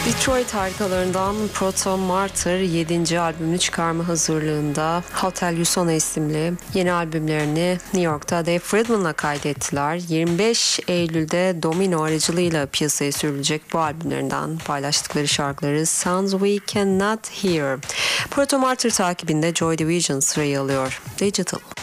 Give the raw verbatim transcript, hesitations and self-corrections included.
Detroit harikalarından Proto Martyr yedinci albümünü çıkarma hazırlığında. Hotel Usona isimli yeni albümlerini New York'ta Dave Friedman'la kaydettiler. yirmi beş Eylül'de Domino aracılığıyla piyasaya sürülecek bu albümlerinden paylaştıkları şarkıları Sounds We Cannot Hear. Proto Martyr takibinde Joy Division sırayı alıyor. Digital.